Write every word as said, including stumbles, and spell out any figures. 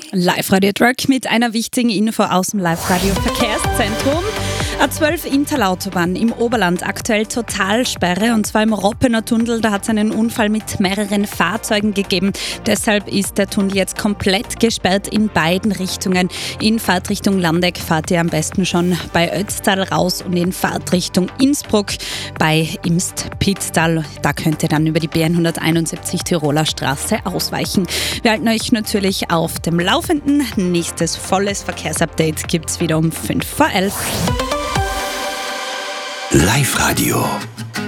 Live-Radio-Truck mit einer wichtigen Info aus dem Live-Radio-Verkehrszentrum. A zwölf Interlautobahn im Oberland, aktuell Totalsperre, und zwar im Roppener Tunnel. Da hat es einen Unfall mit mehreren Fahrzeugen gegeben. Deshalb ist der Tunnel jetzt komplett gesperrt in beiden Richtungen. In Fahrtrichtung Landeck fahrt ihr am besten schon bei Ötztal raus und in Fahrtrichtung Innsbruck bei Imst-Pitztal. Da könnt ihr dann über die B hunderteinundsiebzig Tiroler Straße ausweichen. Wir halten euch natürlich auf dem Laufenden. Nächstes volles Verkehrsupdate gibt es wieder um fünf vor elf. Live-Radio.